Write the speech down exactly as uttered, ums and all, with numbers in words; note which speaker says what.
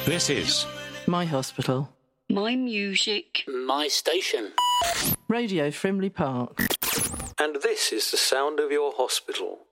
Speaker 1: This is
Speaker 2: My hospital.
Speaker 3: My music.
Speaker 4: My station.
Speaker 2: Radio Frimley Park.
Speaker 5: And this is the sound of your hospital.